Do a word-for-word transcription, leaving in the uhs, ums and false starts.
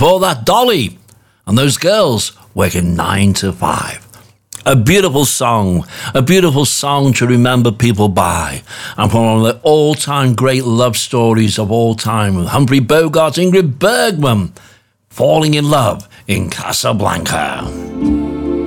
before that, Dolly and those girls working nine to five. A beautiful song, a beautiful song to remember people by. And from one of the all-time great love stories of all time, with Humphrey Bogart, Ingrid Bergman, falling in love in Casablanca.